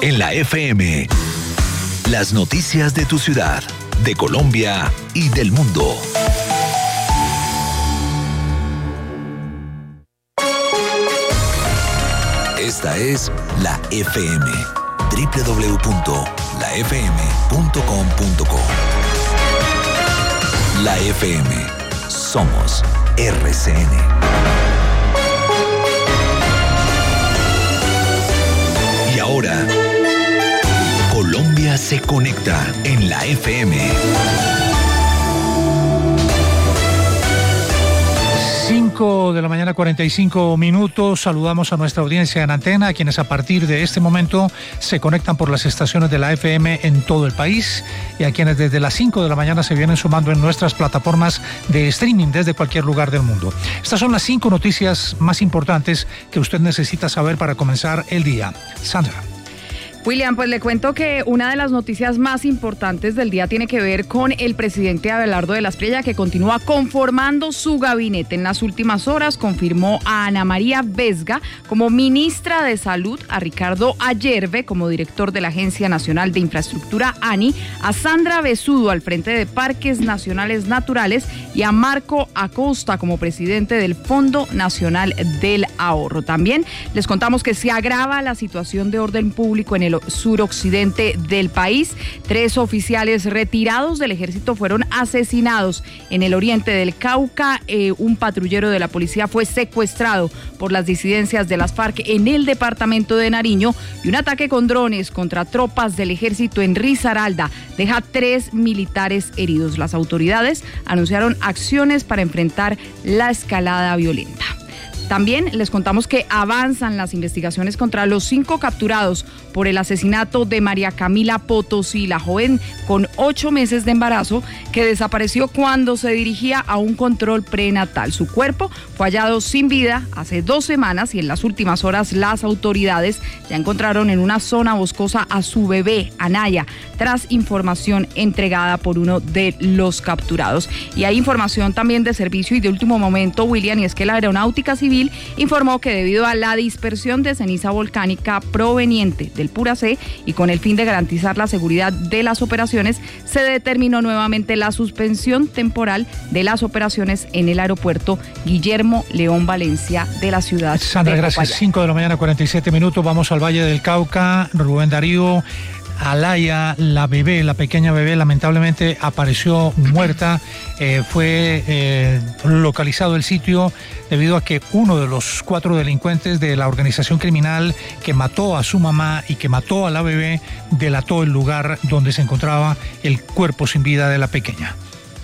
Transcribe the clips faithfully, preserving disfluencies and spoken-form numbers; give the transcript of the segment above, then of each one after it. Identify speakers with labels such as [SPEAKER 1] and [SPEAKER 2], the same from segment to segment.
[SPEAKER 1] En la F M, las noticias de tu ciudad, de Colombia y del mundo. Esta es la F M, doble u doble u doble u punto la f m punto com punto co. La F M, somos R C N. Y ahora, Colombia se conecta en la F M.
[SPEAKER 2] cinco de la mañana, cuarenta y cinco minutos. Saludamos a nuestra audiencia en antena, a quienes a partir de este momento se conectan por las estaciones de la F M en todo el país y a quienes desde las cinco de la mañana se vienen sumando en nuestras plataformas de streaming desde cualquier lugar del mundo. Estas son las cinco noticias más importantes que usted necesita saber para comenzar el día. Sandra.
[SPEAKER 3] William, pues le cuento que una de las noticias más importantes del día tiene que ver con el presidente Abelardo de la Espriella, que continúa conformando su gabinete. En las últimas horas confirmó a Ana María Vesga como ministra de Salud, a Ricardo Ayerbe como director de la Agencia Nacional de Infraestructura ANI, a Sandra Besudo al frente de Parques Nacionales Naturales y a Marco Acosta como presidente del Fondo Nacional del Ahorro. También les contamos que se agrava la situación de orden público en el suroccidente del país. Tres oficiales retirados del ejército fueron asesinados en el oriente del Cauca. Eh, un patrullero de la policía fue secuestrado por las disidencias de las FARC en el departamento de Nariño, y un ataque con drones contra tropas del ejército en Risaralda deja tres militares heridos. Las autoridades anunciaron acciones para enfrentar la escalada violenta. También les contamos que avanzan las investigaciones contra los cinco capturados por el asesinato de María Camila Potosí, la joven con ocho meses de embarazo que desapareció cuando se dirigía a un control prenatal. Su cuerpo fue hallado sin vida hace dos semanas y en las últimas horas las autoridades ya encontraron en una zona boscosa a su bebé, Anaya, tras información entregada por uno de los capturados. Y hay información también de servicio y de último momento, William, y es que la Aeronáutica Civil informó que debido a la dispersión de ceniza volcánica proveniente del Puracé y con el fin de garantizar la seguridad de las operaciones, se determinó nuevamente la suspensión temporal de las operaciones en el aeropuerto Guillermo León Valencia de la ciudad.
[SPEAKER 2] Sandra,
[SPEAKER 3] de
[SPEAKER 2] gracias.
[SPEAKER 3] Popayán.
[SPEAKER 2] cinco de la mañana, cuarenta y siete minutos. Vamos al Valle del Cauca. Rubén Darío. Alaya, la bebé, la pequeña bebé, lamentablemente apareció muerta. Eh, fue eh, localizado el sitio debido a que uno de los cuatro delincuentes de la organización criminal que mató a su mamá y que mató a la bebé delató el lugar donde se encontraba el cuerpo sin vida de la pequeña.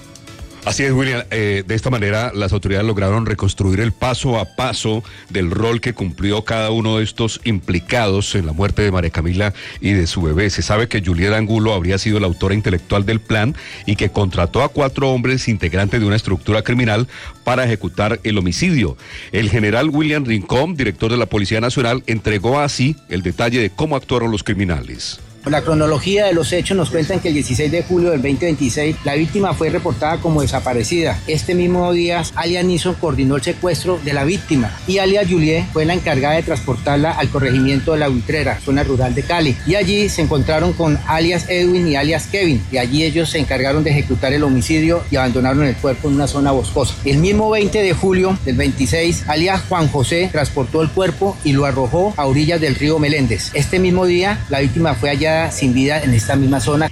[SPEAKER 4] Así es, William. Eh, de esta manera, las autoridades lograron reconstruir el paso a paso del rol que cumplió cada uno de estos implicados en la muerte de María Camila y de su bebé. Se sabe que Juliet Angulo habría sido la autora intelectual del plan y que contrató a cuatro hombres integrantes de una estructura criminal para ejecutar el homicidio. El general William Rincón, director de la Policía Nacional, entregó así el detalle de cómo actuaron los criminales.
[SPEAKER 5] La cronología de los hechos nos cuentan que el dieciséis de julio del veinte veintiséis la víctima fue reportada como desaparecida. Este mismo día, alias Nison coordinó el secuestro de la víctima y alias Juliet fue la encargada de transportarla al corregimiento de La Buitrera, zona rural de Cali. Y allí se encontraron con alias Edwin y alias Kevin, y allí ellos se encargaron de ejecutar el homicidio y abandonaron el cuerpo en una zona boscosa. El mismo veinte de julio del veintiséis, alias Juan José transportó el cuerpo y lo arrojó a orillas del río Meléndez. Este mismo día, la víctima fue hallada sin vida en esta misma zona.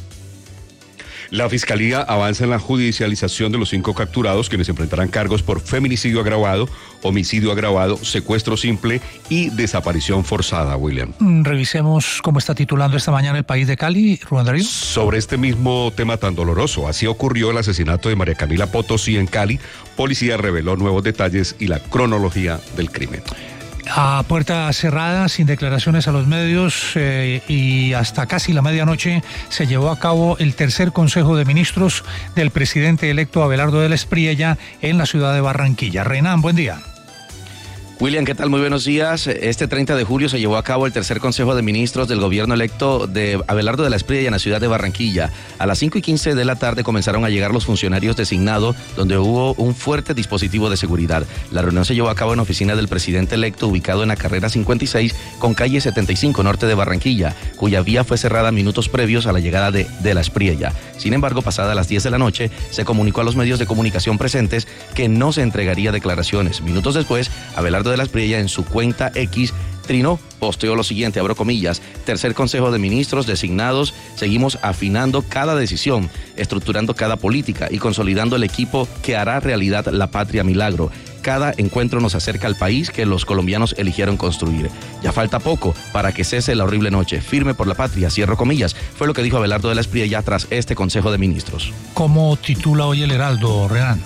[SPEAKER 4] La Fiscalía avanza en la judicialización de los cinco capturados, quienes enfrentarán cargos por feminicidio agravado, homicidio agravado, secuestro simple y desaparición forzada, William.
[SPEAKER 2] Revisemos cómo está titulando esta mañana el País de Cali, Rubén Darío.
[SPEAKER 4] Sobre este mismo tema tan doloroso, así ocurrió el asesinato de María Camila Potosí en Cali. Policía reveló nuevos detalles y la cronología del crimen.
[SPEAKER 2] A puerta cerrada, sin declaraciones a los medios eh, y hasta casi la medianoche se llevó a cabo el tercer Consejo de Ministros del presidente electo Abelardo de la Espriella en la ciudad de Barranquilla. Renan, buen día.
[SPEAKER 6] William, ¿qué tal? Muy buenos días. Este treinta de julio se llevó a cabo el tercer Consejo de Ministros del Gobierno electo de Abelardo de la Espriella en la ciudad de Barranquilla. A las cinco y quince de la tarde comenzaron a llegar los funcionarios designados, donde hubo un fuerte dispositivo de seguridad. La reunión se llevó a cabo en la oficina del presidente electo, ubicado en la carrera cincuenta y seis con calle setenta y cinco norte de Barranquilla, cuya vía fue cerrada minutos previos a la llegada de, de la Espriella. Sin embargo, pasada las diez de la noche, se comunicó a los medios de comunicación presentes que no se entregaría declaraciones. Minutos después, Abelardo de la Espriella en su cuenta X trinó, posteó lo siguiente, abro comillas: tercer Consejo de Ministros designados, seguimos afinando cada decisión, estructurando cada política y consolidando el equipo que hará realidad la patria milagro. Cada encuentro nos acerca al país que los colombianos eligieron construir. Ya falta poco para que cese la horrible noche. Firme por la patria, cierro comillas, fue lo que dijo Abelardo de la Espriella tras este Consejo de Ministros.
[SPEAKER 2] ¿Cómo titula hoy el Heraldo, Renan?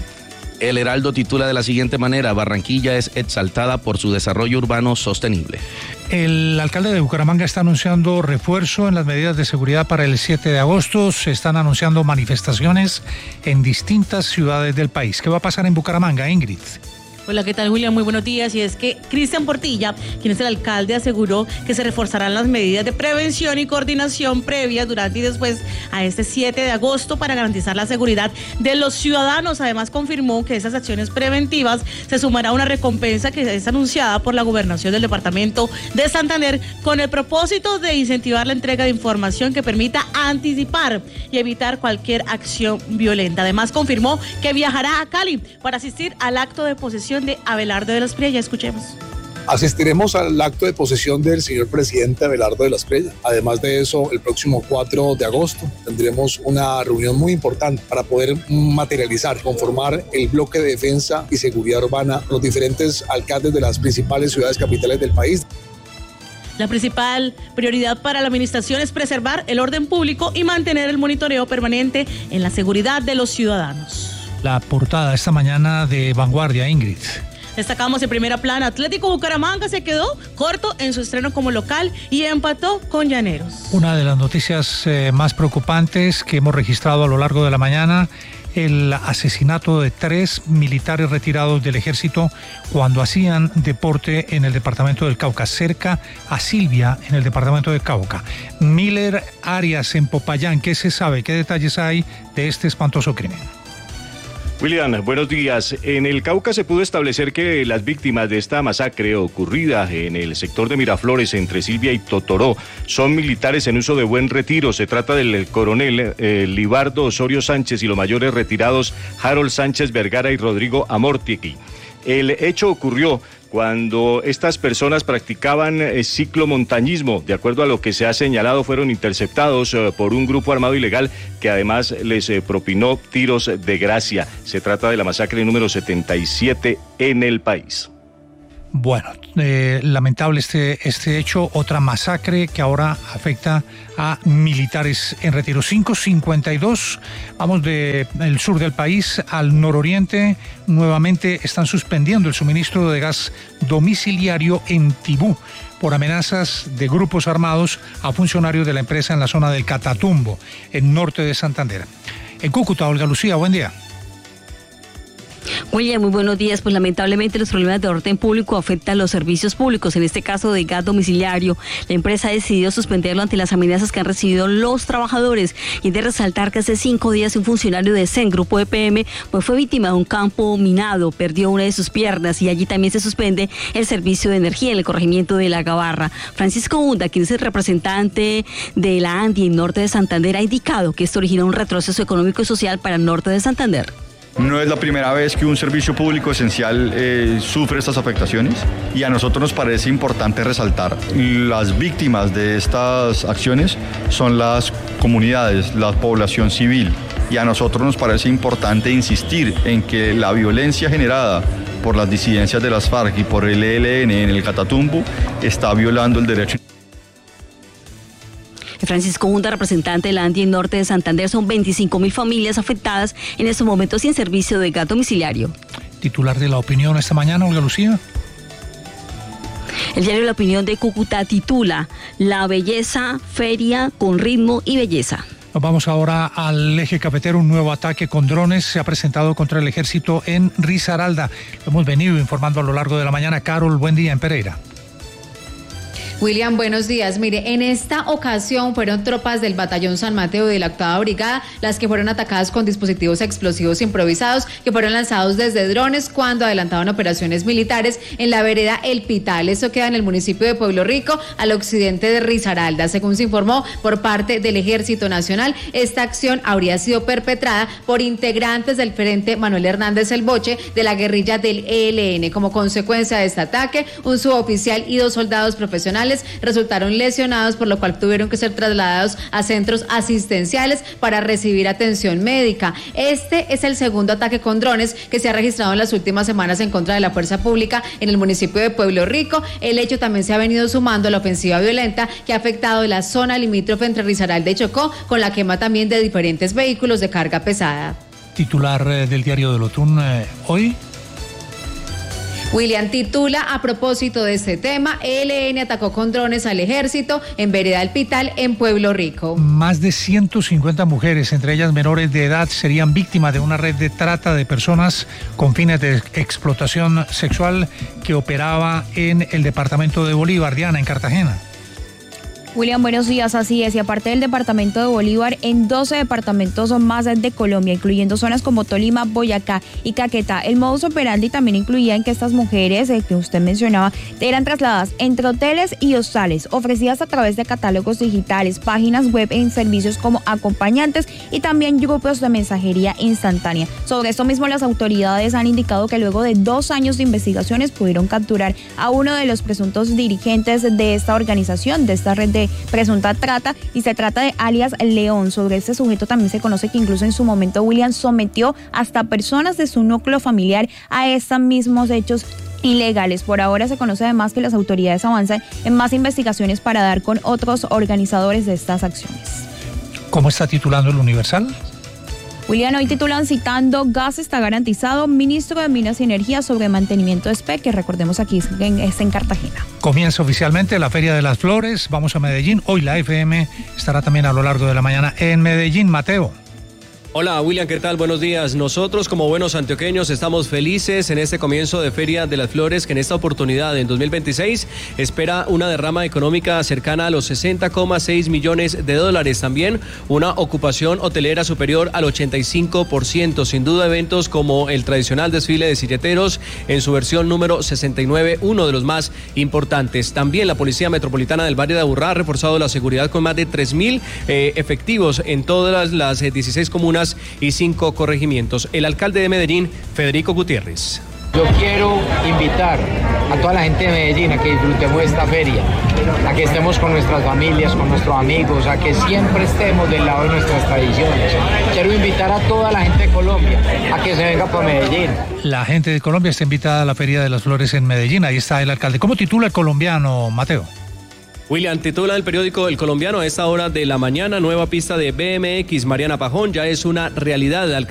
[SPEAKER 6] El Heraldo titula de la siguiente manera: Barranquilla es exaltada por su desarrollo urbano sostenible.
[SPEAKER 2] El alcalde de Bucaramanga está anunciando refuerzo en las medidas de seguridad para el siete de agosto. Se están anunciando manifestaciones en distintas ciudades del país. ¿Qué va a pasar en Bucaramanga, Ingrid?
[SPEAKER 7] Hola, ¿qué tal, William? Muy buenos días. Y es que Cristian Portilla, quien es el alcalde, aseguró que se reforzarán las medidas de prevención y coordinación previas durante y después a este siete de agosto para garantizar la seguridad de los ciudadanos. Además, confirmó que esas acciones preventivas se sumará a una recompensa que es anunciada por la gobernación del departamento de Santander con el propósito de incentivar la entrega de información que permita anticipar y evitar cualquier acción violenta. Además, confirmó que viajará a Cali para asistir al acto de posesión de Abelardo de la Espriella. Escuchemos.
[SPEAKER 8] Asistiremos al acto de posesión del señor presidente Abelardo de la Espriella. Además de eso, el próximo cuatro de agosto tendremos una reunión muy importante para poder materializar, conformar el bloque de defensa y seguridad urbana, los diferentes alcaldes de las principales ciudades capitales del país.
[SPEAKER 7] La principal prioridad para la administración es preservar el orden público y mantener el monitoreo permanente en la seguridad de los ciudadanos.
[SPEAKER 2] La portada esta mañana de Vanguardia, Ingrid.
[SPEAKER 7] Destacamos en primera plana: Atlético Bucaramanga se quedó corto en su estreno como local y empató con Llaneros.
[SPEAKER 2] Una de las noticias eh, más preocupantes que hemos registrado a lo largo de la mañana: el asesinato de tres militares retirados del ejército cuando hacían deporte en el departamento del Cauca, cerca a Silvia, en el departamento del Cauca. Miller Arias en Popayán, ¿qué se sabe? ¿Qué detalles hay de este espantoso crimen?
[SPEAKER 9] William, buenos días. En el Cauca se pudo establecer que las víctimas de esta masacre ocurrida en el sector de Miraflores entre Silvia y Totoró son militares en uso de buen retiro. Se trata del coronel eh, Libardo Osorio Sánchez y los mayores retirados Harold Sánchez Vergara y Rodrigo Amortigui. El hecho ocurrió cuando estas personas practicaban eh, ciclomontañismo. De acuerdo a lo que se ha señalado, fueron interceptados eh, por un grupo armado ilegal que además les eh, propinó tiros de gracia. Se trata de la masacre número setenta y siete en el país.
[SPEAKER 2] Bueno, eh, lamentable este, este hecho, otra masacre que ahora afecta a militares en retiro. cinco cincuenta y dos, vamos del sur del país al nororiente. Nuevamente están suspendiendo el suministro de gas domiciliario en Tibú por amenazas de grupos armados a funcionarios de la empresa en la zona del Catatumbo, en norte de Santander. En Cúcuta, Olga Lucía, buen día.
[SPEAKER 10] William, muy buenos días. Pues lamentablemente los problemas de orden público afectan los servicios públicos, en este caso de gas domiciliario. La empresa ha decidido suspenderlo ante las amenazas que han recibido los trabajadores. Y es de resaltar que hace cinco días un funcionario de C E N, Grupo E P M, pues fue víctima de un campo minado, perdió una de sus piernas y allí también se suspende el servicio de energía en el corregimiento de La Gabarra. Francisco Hunda, quien es el representante de la ANDI en norte de Santander, ha indicado que esto origina un retroceso económico y social para el norte de Santander.
[SPEAKER 11] No es la primera vez que un servicio público esencial eh, sufre estas afectaciones y a nosotros nos parece importante resaltar: las víctimas de estas acciones son las comunidades, la población civil, y a nosotros nos parece importante insistir en que la violencia generada por las disidencias de las FARC y por el E L N en el Catatumbo está violando el derecho.
[SPEAKER 10] Francisco Hunda, representante de la ANDI en norte de Santander, son veinticinco mil familias afectadas en estos momentos sin servicio de gas domiciliario.
[SPEAKER 2] Titular de La Opinión esta mañana, Olga Lucía.
[SPEAKER 10] El diario La Opinión de Cúcuta titula: La belleza, feria con ritmo y belleza.
[SPEAKER 2] Nos vamos ahora al eje cafetero. Un nuevo ataque con drones se ha presentado contra el ejército en Risaralda. Lo hemos venido informando a lo largo de la mañana. Carol, buen día en Pereira.
[SPEAKER 12] William, buenos días. Mire, en esta ocasión fueron tropas del Batallón San Mateo de la octava Brigada las que fueron atacadas con dispositivos explosivos improvisados que fueron lanzados desde drones cuando adelantaban operaciones militares en la vereda El Pital. Eso queda en el municipio de Pueblo Rico, al occidente de Risaralda. Según se informó por parte del Ejército Nacional, esta acción habría sido perpetrada por integrantes del Frente Manuel Hernández El Boche de la guerrilla del E L N. Como consecuencia de este ataque, un suboficial y dos soldados profesionales resultaron lesionados, por lo cual tuvieron que ser trasladados a centros asistenciales para recibir atención médica. Este es el segundo ataque con drones que se ha registrado en las últimas semanas en contra de la fuerza pública en el municipio de Pueblo Rico. El hecho también se ha venido sumando a la ofensiva violenta que ha afectado la zona limítrofe entre Risaralda y Chocó, con la quema también de diferentes vehículos de carga pesada.
[SPEAKER 2] Titular eh, del diario de Lotún eh, hoy.
[SPEAKER 12] William titula a propósito de este tema: E L N atacó con drones al ejército en vereda El Pital en Pueblo Rico.
[SPEAKER 2] Más de ciento cincuenta mujeres, entre ellas menores de edad, serían víctimas de una red de trata de personas con fines de explotación sexual que operaba en el departamento de Bolívar, Diana, en Cartagena.
[SPEAKER 13] William, buenos días, así es, y aparte del departamento de Bolívar, en doce departamentos más de Colombia, incluyendo zonas como Tolima, Boyacá y Caquetá. El modus operandi también incluía en que estas mujeres, eh, que usted mencionaba, eran trasladadas entre hoteles y hostales, ofrecidas a través de catálogos digitales, páginas web en servicios como acompañantes y también grupos de mensajería instantánea. Sobre esto mismo, las autoridades han indicado que luego de dos años de investigaciones pudieron capturar a uno de los presuntos dirigentes de esta organización, de esta red de presunta trata, y se trata de alias León. Sobre este sujeto también se conoce que incluso en su momento William sometió hasta personas de su núcleo familiar a estos mismos hechos ilegales. Por ahora se conoce además que las autoridades avanzan en más investigaciones para dar con otros organizadores de estas acciones.
[SPEAKER 2] ¿Cómo está titulando el Universal?
[SPEAKER 13] William, hoy titulan citando: gas está garantizado, ministro de Minas y Energía sobre mantenimiento de S P E, que recordemos aquí es en, es en Cartagena.
[SPEAKER 2] Comienza oficialmente la Feria de las Flores, vamos a Medellín, hoy la F M estará también a lo largo de la mañana en Medellín. Mateo.
[SPEAKER 14] Hola William, ¿qué tal? Buenos días. Nosotros como buenos antioqueños estamos felices en este comienzo de Feria de las Flores, que en esta oportunidad en dos mil veintiséis espera una derrama económica cercana a los sesenta coma seis millones de dólares. También una ocupación hotelera superior al ochenta y cinco por ciento. Sin duda, eventos como el tradicional desfile de silleteros en su versión número sesenta y nueve, uno de los más importantes. También la Policía Metropolitana del Valle de Aburrá ha reforzado la seguridad con más de tres mil eh, efectivos en todas las eh, dieciséis comunas y cinco corregimientos. El alcalde de Medellín, Federico Gutiérrez.
[SPEAKER 15] Yo quiero invitar a toda la gente de Medellín a que disfrutemos de esta feria, a que estemos con nuestras familias, con nuestros amigos, a que siempre estemos del lado de nuestras tradiciones. Quiero invitar a toda la gente de Colombia a que se venga para Medellín.
[SPEAKER 2] La gente de Colombia está invitada a la Feria de las Flores en Medellín. Ahí está el alcalde. ¿Cómo titula el colombiano, Mateo?
[SPEAKER 14] William, titula el periódico El Colombiano a esta hora de la mañana: nueva pista de B M X. Mariana Pajón ya es una realidad.